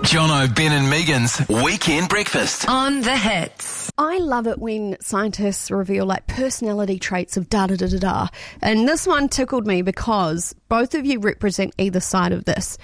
Jono, Ben and Megan's Weekend Breakfast. On the Hits. I love it when scientists reveal like personality traits of da-da-da-da-da. And this one tickled me because both of you represent either side of this.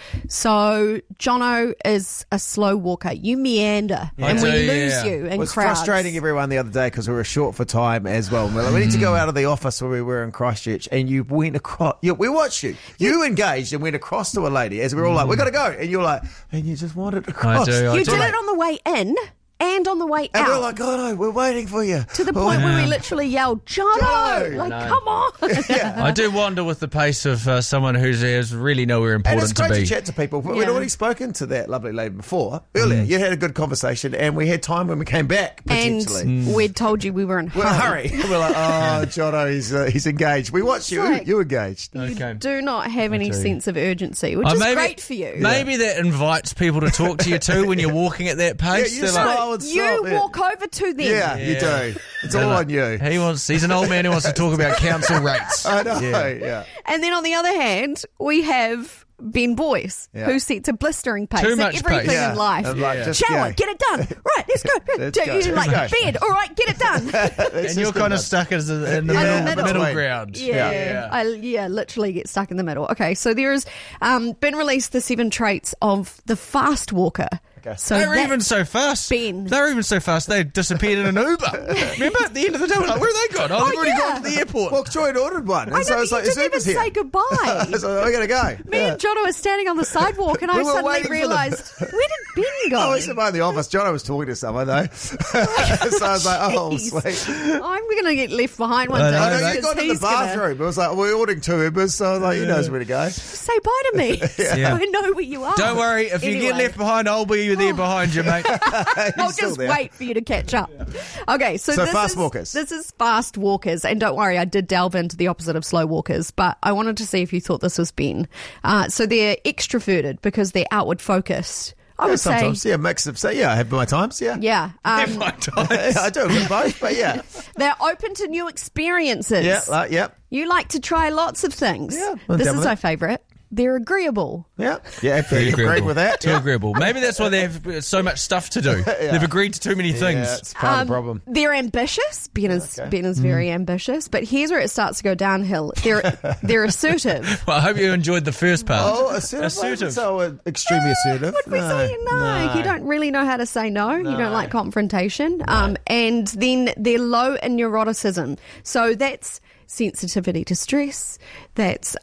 So Jono is a slow walker. You meander and we lose you in It was crowds. frustrating everyone the other day because we were short for time as well. We're like, we need to go out of the office where we were in Christchurch, and you went across. We watched you. You engaged and went across to a lady as we were all like, "We got to go," and you're like, and you just wanted to cross. You did it on the way in and on the way And out. we're like, "Oh no, we're waiting for you." To the point where we literally yelled, Jono! Like, come on! I do wonder with the pace of someone who's really nowhere And it's important to great be. to chat to people. We'd already spoken to that lovely lady before, earlier. You had a good conversation, and we had time when we came back, potentially. And we'd told you we were in We're in a hurry. We're like, "Oh, Jono, he's engaged." We watched you. like- You engaged. Okay. Do not have any do. sense of urgency, which is great for you. Maybe that invites people to talk to you too when you're walking at that pace. you They're smile. like, I would You stop, yeah. walk over to them. Yeah, you do. It's all on you. he's an old man who wants to talk about council rates. I know. Yeah. And then on the other hand, we have Ben Boyce, Yeah. who sets a blistering pace Too at much everything pace. in life. And like, just Shower, go. get it done. Right, let's go. Let's go. You're like, Let's go. bed, all right, get it done. And you're kind of stuck in the In the middle middle. ground. Yeah. I literally get stuck in the middle. Okay, so there has been released the 7 traits of the fast walker. Okay. So They were that- even so fast. Ben. They were even so fast they disappeared in an Uber. Remember at the end of the day, we're like, where are they gone? Oh, they've already yeah. gone to the airport. Well, Troy had ordered one. And I know, so I but was you like, didn't even Uber's here. say goodbye. So I got to go. Me and Jono were standing on the sidewalk and We I were suddenly waiting for them. realised, where did Ben go? I was in the office. Jono was talking to someone, though. So I was like, oh, Jeez. sweet. I'm going to get left behind one I day. know, I know, you because got in the he's gonna bathroom. It was like, we're ordering 2 Ubers, so I was like, he knows where to go. say bye to me. Yeah. I know where you are. Don't worry, if you get Anyway. left behind, I'll be there behind you, mate. I'll still just there. wait for you to catch up. Okay, so this fast is, walkers. This is fast walkers, and don't worry, I did delve into the opposite of slow walkers, but I wanted to see if you thought this was Ben. So they're extroverted because they're outward focused. I would Sometimes, say, mix of, I have my times, yeah. yeah. My times. I do a bit of both, but yeah. They're open to new experiences. Yeah. You like to try lots of things. Yeah, I'm This down is with my it. favourite. They're agreeable. Yeah, agree with that. Too Yeah. agreeable. Maybe that's why they have so much stuff to do. They've agreed to too many things. Yeah, it's part of the problem. They're ambitious. Ben is very ambitious, but here's where it starts to go downhill. They're assertive. Well, I hope you enjoyed the first part. Oh, assertive. Assertive. So extremely assertive. Would we say no? You don't really know how to say no. You don't like confrontation. And then they're low in neuroticism. So that's sensitivity to stress. That's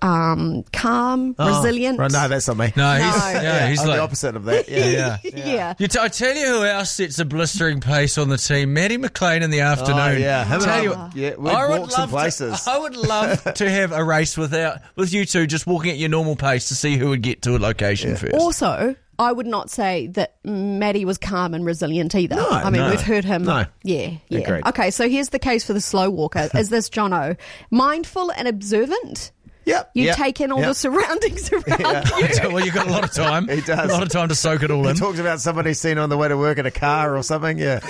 calm, resilient. Right, no, that's not me. No, No. he's I'm like the opposite of that. Yeah. Yeah. I tell you who else sets a blistering pace on the team. Maddie McLean in the afternoon. Oh, yeah. Him Tell and you I- what, yeah, we'd I would walk some love places. I would love to have a race with you two just walking at your normal pace to see who would get to a location first. Also, I would not say that Maddie was calm and resilient either. No, I mean, no. we've heard him. No. Yeah. Agreed. Okay, so here's the case for the slow walker. Is this Jono? Mindful and observant. Yep. You yep, take in all yep. the surroundings around you. Well, you've got a lot of time. He does. A lot of time to soak it all He in. talks about somebody seen on the way to work in a car or something. Yeah.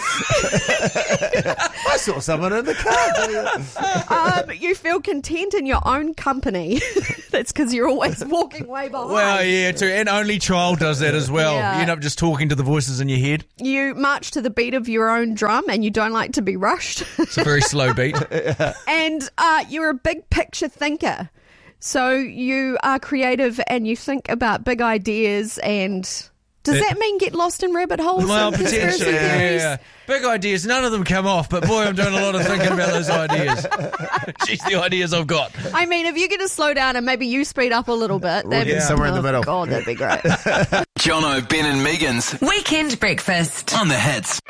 I saw someone in the car. You feel content in your own company. That's because you're always walking way behind. Well, yeah, too. And only child does that as well. Yeah. You end up just talking to the voices in your head. You march to the beat of your own drum and you don't like to be rushed. It's a very slow beat. And you're a big picture thinker. So you are creative and you think about big ideas and... Does that mean get lost in rabbit holes Well, and conspiracy potentially, theories? yeah. Big ideas, none of them come off, but boy, I'm doing a lot of thinking about those ideas. Jeez, the ideas I've got. I mean, if you get to slow down and maybe you speed up a little bit, that'd get somewhere in the middle. God, that'd be great. Jono, Ben and Megan's Weekend Breakfast. on the Hits.